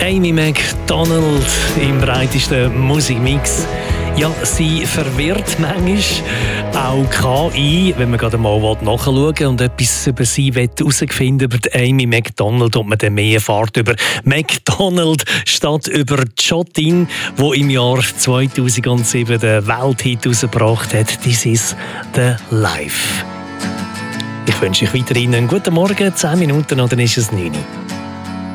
Amy Macdonald im breitesten Musikmix. Ja, sie verwirrt manchmal auch KI, wenn man gerade mal nachschauen will und etwas über sie herausfinden will, über Amy Macdonald, und man dann mehr erfahrt über Macdonald statt über Jottin, die im Jahr 2007 den Welthit herausgebracht hat. This is the life. Ich wünsche euch weiterhin einen guten Morgen, 10 Minuten, und dann ist es 9 Uhr.